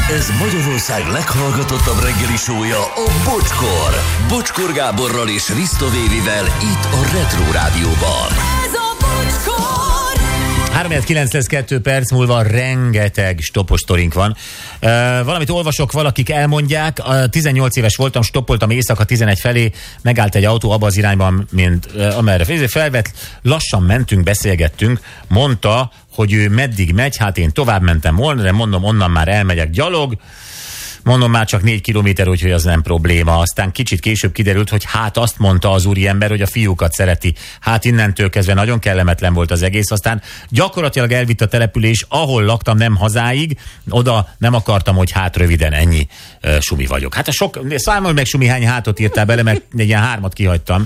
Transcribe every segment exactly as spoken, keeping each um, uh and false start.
Ez Magyarország leghallgatottabb reggeli show-ja, a Bocskor. Bocskor Gáborral és Risto Vévivel itt a Retro Rádióban. Ez a Bocskor! három kilenc lesz kettő perc múlva, rengeteg stoppos sztorink van. Uh, valamit olvasok, valakik elmondják. Uh, tizennyolc éves voltam, stoppoltam éjszaka tizenegy felé, megállt egy autó abba az irányban, mint uh, amerre felvett. Lassan mentünk, beszélgettünk, mondta, hogy ő meddig megy, hát én tovább mentem volna, de mondom, onnan már elmegyek gyalog. Mondom, már csak négy kilométer, úgyhogy az nem probléma. Aztán kicsit később kiderült, hogy hát azt mondta az úriember, hogy a fiúkat szereti. Hát innentől kezdve nagyon kellemetlen volt az egész. Aztán gyakorlatilag elvitt a település, ahol laktam, nem hazáig. Oda nem akartam, hogy hát röviden ennyi uh, sumi vagyok. Hát a sok, számolj meg, Sumi, hány hátot írtál bele, mert egy ilyen hármat kihagytam.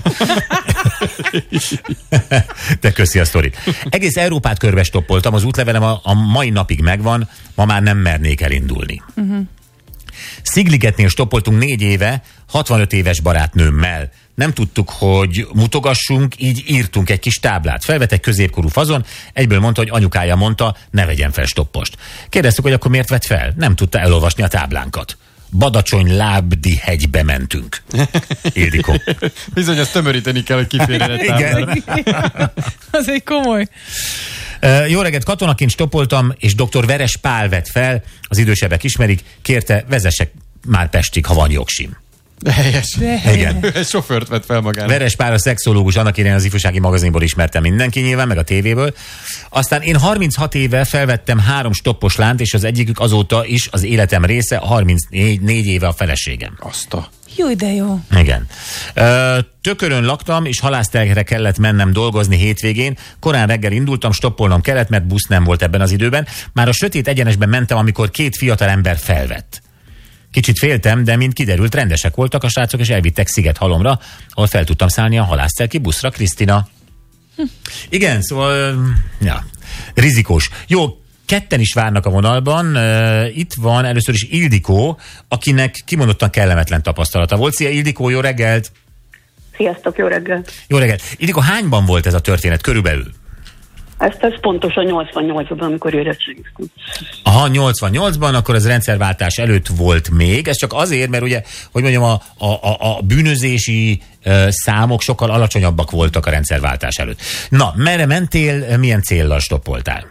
De köszi a sztorit. Egész Európát körbe stoppoltam, az útlevelem a, a mai napig megvan, ma már nem mernék elindulni. Uh-huh. Szigligetnél stoppoltunk négy éve, hatvanöt éves barátnőmmel. Nem tudtuk, hogy mutogassunk, így írtunk egy kis táblát. Felvett egy középkorú fazon, egyből mondta, hogy anyukája mondta, ne vegyen fel stoppost. Kérdeztük, hogy akkor miért vett fel? Nem tudta elolvasni a táblánkat. Badacsony Lábdi hegybe mentünk. Ildikó. Bizony, azt tömöríteni kell, hogy kiférjen egy táblára. Az egy komoly. Uh, jó reggelt, katonaként stoppoltam, és doktor Veres Pál vett fel, az idősebbek ismerik, kérte, vezessek már Pestig, ha van jogsim. De helyes. De helyes. Igen. Egy sofőrt vett fel magának. Veres Pál a szexológus, annak idején az ifjúsági magazinból ismertem mindenki nyilván, meg a tévéből. Aztán én harminchat éve felvettem három stoppos lánt, és az egyikük azóta is az életem része, harmincnégy éve a feleségem. Azt a... Jó, de jó. Igen. Ö, Tökörön laktam, és halászterhre kellett mennem dolgozni hétvégén. Korán reggel indultam, stoppolnom kellett, mert busz nem volt ebben az időben. Már a sötét egyenesben mentem, amikor két fiatal ember felvett. Kicsit féltem, de mint kiderült, rendesek voltak a srácok, és elvittek Szigethalomra, ahol fel tudtam szállni a halászterki buszra. Krisztina. Hm. Igen, szóval, ja, rizikós. Jó, ketten is várnak a vonalban. Uh, itt van először is Ildikó, akinek kimondottan kellemetlen tapasztalata volt. Szia Ildikó, jó reggelt! Sziasztok, jó reggelt! Jó reggelt! Ildikó, hányban volt ez a történet körülbelül? Ezt, ez pontosan nyolcvannyolcban, amikor érettségiztem. Aha, nyolcvannyolcban, akkor az rendszerváltás előtt volt még. Ez csak azért, mert ugye, hogy mondjam, a, a, a, a bűnözési uh, számok sokkal alacsonyabbak voltak a rendszerváltás előtt. Na, merre mentél, milyen céllal stoppoltál?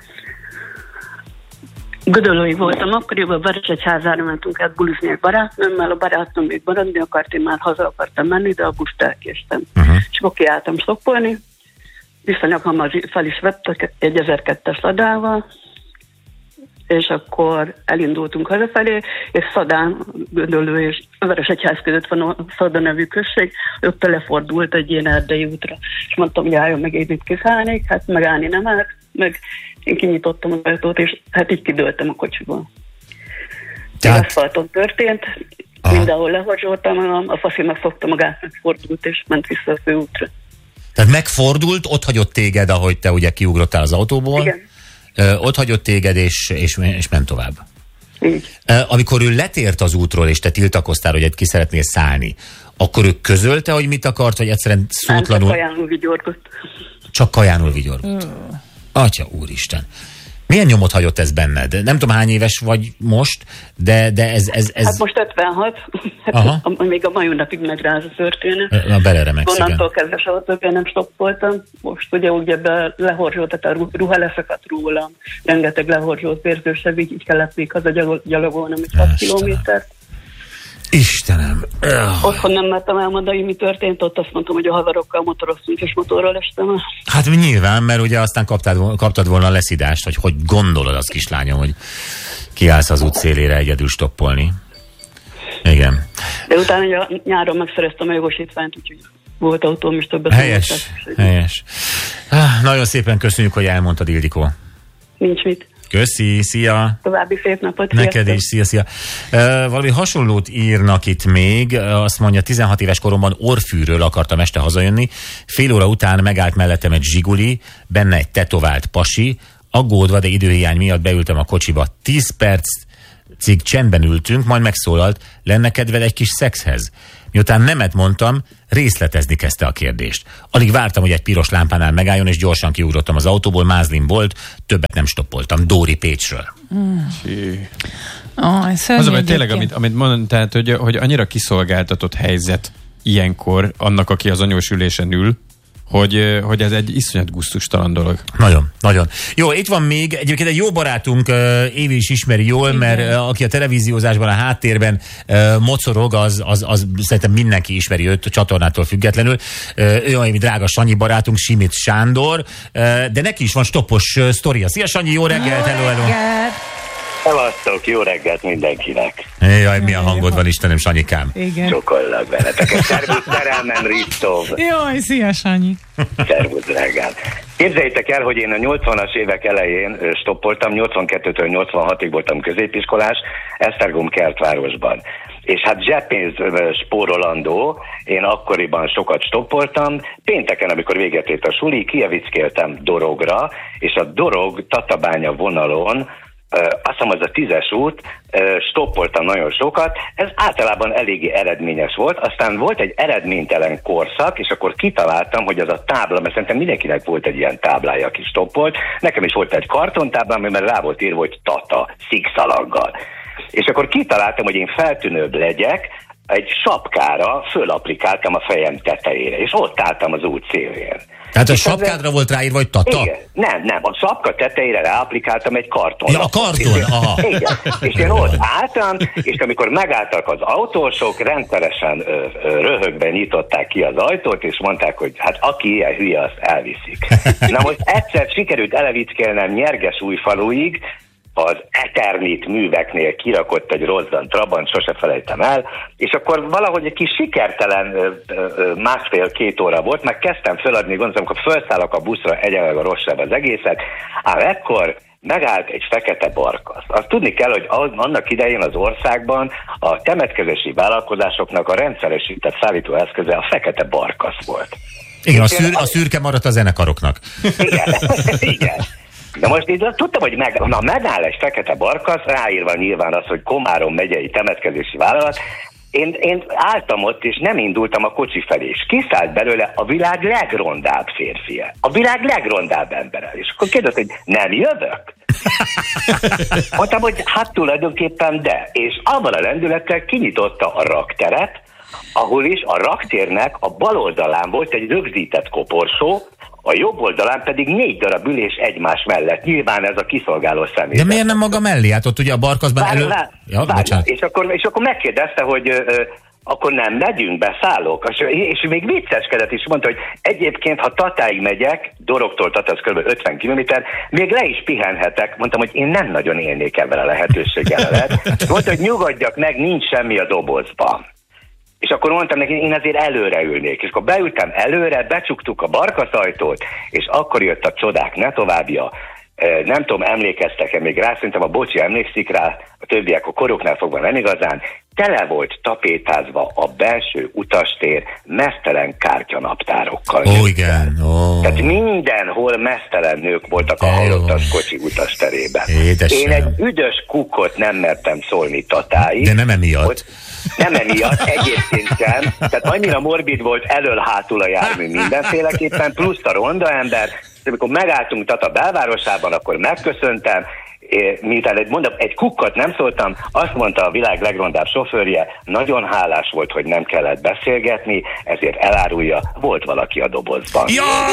Gödöllőig voltam, akkoriban Veresegyházára mentünk át bulizni egy barátnőmmel, a barátnőm még maradni akart, én már haza akartam menni, de a buszt elkéstem. Uh-huh. És akkor kiálltam stoppolni, viszonylag hamar fel is vettek egy ezerkettes Ladával, és akkor elindultunk hazafelé, és Szadán, Gödöllő és Veresegyház között van a Szada nevű község, ott telefordult egy ilyen erdei útra, és mondtam, hogy álljon meg, én itt kiszállnék, hát megállni nem állt, meg én kinyitottam az ajtót, és hát így kidőltem a kocsiból. Tehát... aszfalton történt, aha, mindenhol lehorzsoltam, a faszi megfogta magát, megfordult, és ment vissza a főútra. Tehát megfordult, ott hagyott téged, ahogy te ugye kiugrottál az autóból. Igen. Ö, ott hagyott téged, és, és, és ment tovább. Így. Ö, amikor ő letért az útról, és te tiltakoztál, hogy ki szeretnél szállni, akkor ő közölte, hogy mit akart, vagy egyszerűen szótlanul... Nem, csak kajánul vigyorgott. Csak kajánul vigyorgott. Mm. Atya úristen. Milyen nyomot hagyott ez benned? Nem tudom, hány éves vagy most, de, de ez, ez, ez... Hát most ötvenhat. Hát a, még a mai napig megráz a történet. Na, beleremegsz, igen. Onnantól kezdve soha többé nem stoppoltam. Most ugye ugye be lehorzsolt, tehát a ruha leszakadt rólam. Rengeteg lehorzsolt vérzősebb, így, így kellett még haza gyalogolnom egy hat kilométert. Istenem! Otthon nem mertem elmondani, mi történt, ott azt mondtam, hogy a haverokkal motoroztunk, és motorral estem. Hát nyilván, mert ugye aztán kaptad, kaptad volna a leszidást, hogy hogy gondolod az kislányom, hogy kiállsz az út szélére egyedül stoppolni. Igen. De utána ugye nyáron megszereztem a jogosítványt, úgyhogy volt autóm is többet. Helyes, helyes. Ah, nagyon szépen köszönjük, hogy elmondtad, Ildikó. Nincs mit. Köszi, szia! További szép napot! Neked is, szia, szia! Uh, valami hasonlót írnak itt még, azt mondja, tizenhat éves koromban Orfűről akartam este hazajönni, fél óra után megállt mellettem egy zsiguli, benne egy tetovált pasi, aggódva, de időhiány miatt beültem a kocsiba. Tíz percig csendben ültünk, majd megszólalt, lenne kedved egy kis szexhez? Miután nemet mondtam, részletezni kezdte a kérdést. Alig vártam, hogy egy piros lámpánál megálljon, és gyorsan kiugrottam az autóból, mázlim volt, többet nem stoppoltam. Dóri Pécsről. Mm. Oh, ez szörnyű Az, hogy tényleg, egyébként. amit, amit mondom, tehát, hogy, hogy annyira kiszolgáltatott helyzet ilyenkor annak, aki az anyós ülésen ül, hogy, hogy ez egy iszonyat gusztustalan dolog. Nagyon, nagyon. Jó, itt van még egyébként egy jó barátunk, uh, Évi is ismeri jól, igen. mert uh, aki a televíziózásban a háttérben uh, mocorog, az, az, az szerintem mindenki ismeri őt, a csatornától függetlenül. Uh, ő olyan drága Sanyi barátunk, Simit Sándor, uh, de neki is van stoppos uh, sztoria. Szia Sanyi, jó reggelt, hello, hello. Szevasztok, jó reggelt mindenkinek! Jaj, milyen hangod van, Istenem, Sanyikám. Igen. Sokollak veleteket. Szervusz, Szerelmen Ristov! Jaj, szia, Sanyi. Szervusz, drágám! Képzeljétek el, hogy én a nyolcvanas évek elején stoppoltam, nyolcvankettőtől nyolcvanhatig voltam középiskolás, Esztergom kertvárosban. És hát zseppénz spórolandó, én akkoriban sokat stoppoltam, pénteken, amikor véget ért a suli, kijavickéltem Dorogra, és a Dorog Tatabánya vonalon, Uh, azt hiszem, az a tízes út, uh, stoppoltam nagyon sokat, ez általában eléggé eredményes volt, aztán volt egy eredménytelen korszak, és akkor kitaláltam, hogy az a tábla, mert szerintem mindenkinek volt egy ilyen táblája, aki stoppolt, nekem is volt egy kartontáblám, mert rá volt írva, hogy Tata, szikszalaggal. És akkor kitaláltam, hogy én feltűnőbb legyek, egy sapkára fölapplikáltam a fejem tetejére, és ott álltam az út szélén. Tehát a sapkádra volt ráírva, hogy Tata? Igen, nem, nem, a sapka tetejére ráapplikáltam egy karton. Ja, a karton, és aha. Igen, és én ott álltam, és amikor megálltak az autósok, rendszeresen ö, ö, röhögben nyitották ki az ajtót, és mondták, hogy hát aki ilyen hülye, azt elviszik. Na most egyszer sikerült elevickélnem Nyergesújfaluig, az Eternit műveknél kirakott egy rozzant Trabant, sose felejtem el, és akkor valahogy egy kis sikertelen ö, ö, másfél-két óra volt, meg kezdtem föladni, gondolom, amikor felszállok a buszra, egyenleg a rosszabb az egészet, ám ekkor megállt egy fekete barkasz. Azt tudni kell, hogy annak idején az országban a temetkezési vállalkozásoknak a rendszeresített szállítóeszköze a fekete barkasz volt. Igen, a, szür, a szürke maradt a zenekaroknak. Igen, igen. De most így tudtam, hogy meg, na, megáll egy fekete barkasz, ráírva nyilván az, hogy Komárom megyei temetkezési vállalat. Én, én álltam ott, és nem indultam a kocsi felé, és kiszállt belőle a világ legrondább férfie. A világ legrondább embere. És akkor kérdezte, hogy nem jövök? Mondtam, hogy hát tulajdonképpen de. És abban a lendülettel kinyitotta a rakteret, ahol is a raktérnek a bal oldalán volt egy rögzített koporsó, a jobb oldalán pedig négy darab ülés egymás mellett. Nyilván ez a kiszolgáló személy. De miért nem maga mellé? Hát ott ugye a barkaszban elő... Várj, Ja, várj, és, akkor, és akkor megkérdezte, hogy ö, ö, akkor nem megyünk be, szállok. És, és még vicceskedett is, mondta, hogy egyébként, ha Tatáig megyek, Dorogtól Tata, az kb. ötven kilométer, még le is pihenhetek. Mondtam, hogy én nem nagyon élnék ebben a lehetőséggel. Lehet. Mondta, hogy nyugodjak meg, nincs semmi a dobozban. És akkor mondtam neki, én azért előre ülnék. És akkor beültem előre, becsuktuk a barkaszajtót, és akkor jött a csodák, ne továbbja. Nem tudom, emlékeztek-e még rá, szerintem a Bocsi emlékszik rá, a többiek a koroknál fogva nem igazán, tele volt tapétázva a belső utastér meztelen kártyanaptárokkal. Ó, igen. Ó. Tehát mindenhol meztelen nők voltak a halottas kocsi utasterében. Édesem. Én egy üdös kukkot nem mertem szólni Tatáig. De nem emiatt. Hogy nem emiatt, egyébként sem. Tehát annyira morbid volt elől-hátul a jármű mindenféleképpen, plusz a ronda ember. Amikor megálltunk Tata belvárosában, akkor megköszöntem, miután egy, mondom, egy kukkot nem szóltam, azt mondta a világ legrondább sofőrje, nagyon hálás volt, hogy nem kellett beszélgetni, ezért elárulja, volt valaki a dobozban.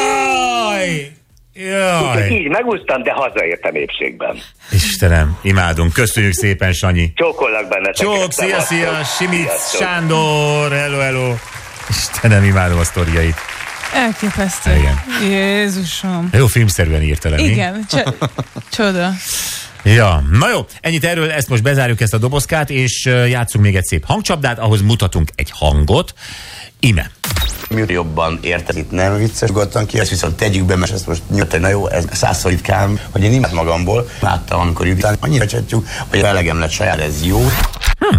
Jaj! Jaj! Így megúsztam, de hazaértem épségben. Istenem, imádunk. Köszönjük szépen, Sanyi. Csókollak benneteket. Csók, szia, szia, Simic Sándor, hello, hello. Istenem, imádom a sztoriait. Elképesztő. Igen. Jézusom. Jó filmszerűen írta le, mi? Igen, c- csoda. Ja, na jó, ennyit erről, ezt most bezárjuk ezt a dobozkát, és játszunk még egy szép hangcsapdát, ahhoz mutatunk egy hangot. Ime. Mi jobban érted, itt nem viccesgattam ki, ezt viszont tegyük be, mert ezt most nyugodtan, na jó, ez százszor ritkán, hogy én imád magamból, láttam, amikor jután, annyira csetjük, hogy elegem lett saját, ez jó. Hm.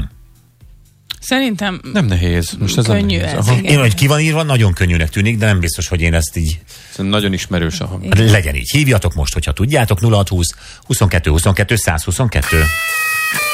Szerintem Nem nehéz. Most ez könnyű nem nehéz. ez, Aha. igen. Én, hogy ki van írva, nagyon könnyűnek tűnik, de nem biztos, hogy én ezt így... Szerintem nagyon ismerős a hang. Legyen így. Hívjatok most, hogyha tudjátok, nulla hat húsz huszonkettő huszonkettő száz huszonkettő.